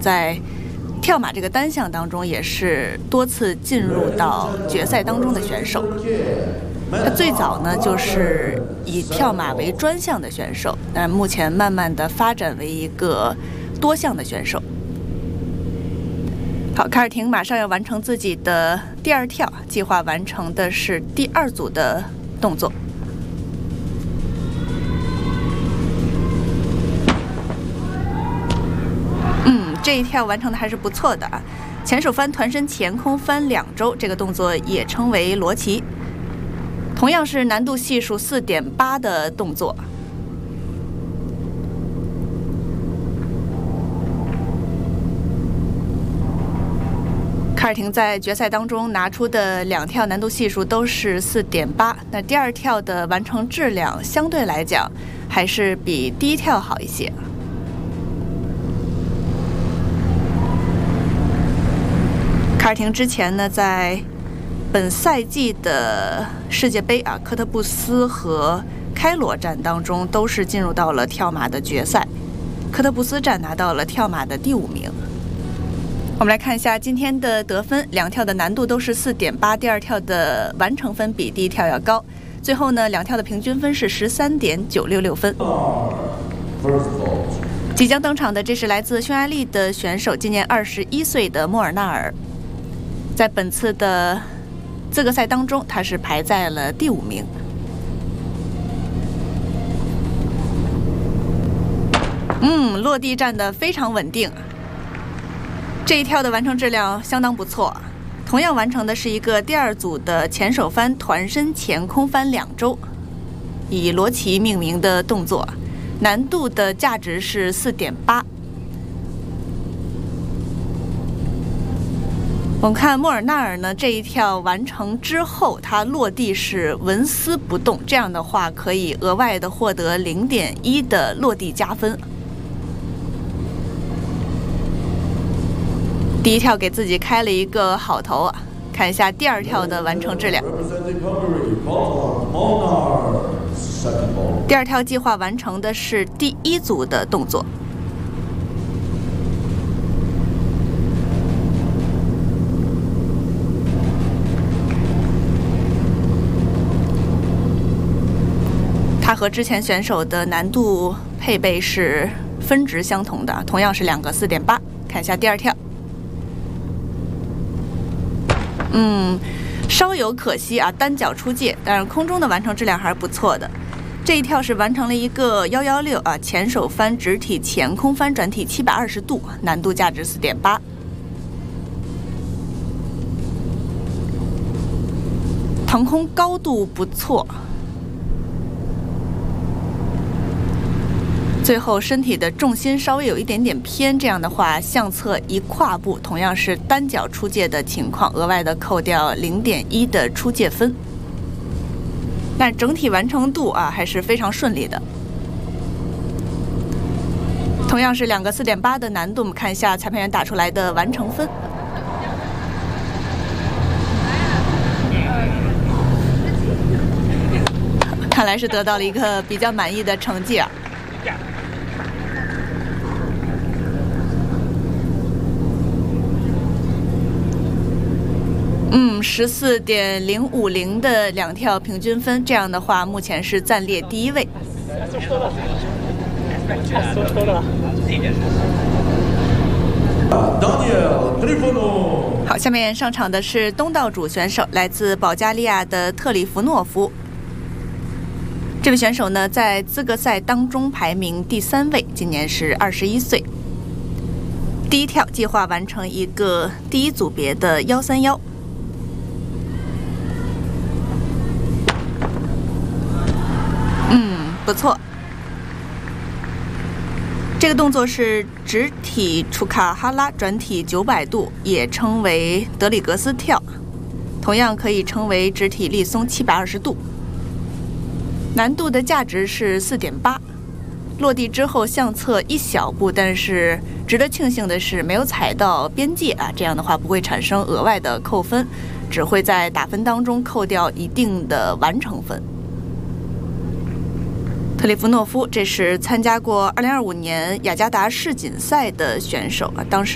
在跳马这个单项当中也是多次进入到决赛当中的选手。他最早呢就是以跳马为专项的选手，但目前慢慢的发展为一个多项的选手。好，卡尔廷马上要完成自己的第二跳，计划完成的是第2组的动作。这一跳完成的还是不错的啊！前手翻团身前空翻2周，这个动作也称为罗旗，同样是难度系数4.8的动作。卡尔廷在决赛当中拿出的2跳难度系数都是4.8，那第2跳的完成质量相对来讲还是比第1跳好一些。卡尔廷之前呢，在本赛季的世界杯科特布斯和开罗站当中都是进入到了跳马的决赛，科特布斯站拿到了跳马的第5名。我们来看一下今天的得分，2跳的难度都是4.8，第2跳的完成分比第1跳要高，最后呢2跳的平均分是13.966分。即将登场的这是来自匈牙利的选手，今年21岁的莫尔纳尔。在本次的资格赛当中，他是排在了第5名。落地站得非常稳定，这一跳的完成质量相当不错。同样完成的是一个第2组的前手翻团身前空翻2周，以罗旗命名的动作，难度的价值是4.8。我们看莫尔纳尔呢，这一跳完成之后，他落地是纹丝不动，这样的话可以额外的获得0.1的落地加分。第1跳给自己开了一个好头啊，看一下第2跳的完成质量。第2跳计划完成的是第1组的动作。它和之前选手的难度配备是分值相同的，同样是2个4.8。看一下第2跳，稍有可惜啊，单脚出界，但是空中的完成质量还是不错的。这一跳是完成了一个116啊，前手翻直体前空翻转体720度，难度价值4.8。腾空高度不错。最后身体的重心稍微有一点点偏，这样的话向侧一跨步，同样是单脚出界的情况，额外的扣掉0.1的出界分。但整体完成度还是非常顺利的。同样是2个4.8的难度，我们看一下裁判员打出来的完成分。看来是得到了一个比较满意的成绩啊。14.050的2跳平均分，这样的话目前是暂列第1位。好，下面上场的是东道主选手，来自保加利亚的特里弗诺夫。这位选手呢，在资格赛当中排名第3位，今年是21岁。第1跳计划完成一个第1组别的131。不错。这个动作是直体楚卡哈拉转体900度，也称为德里格斯跳，同样可以称为直体立松720度。难度的价值是4.8，落地之后向侧一小步，但是值得庆幸的是没有踩到边界这样的话不会产生额外的扣分，只会在打分当中扣掉一定的完成分。特里弗诺夫这是参加过2025年雅加达世锦赛的选手当时